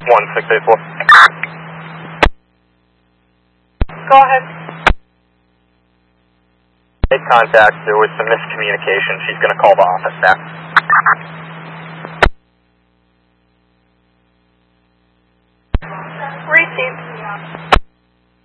1684. Go ahead. Make contact. There was some miscommunication. She's going to call the office back. Received.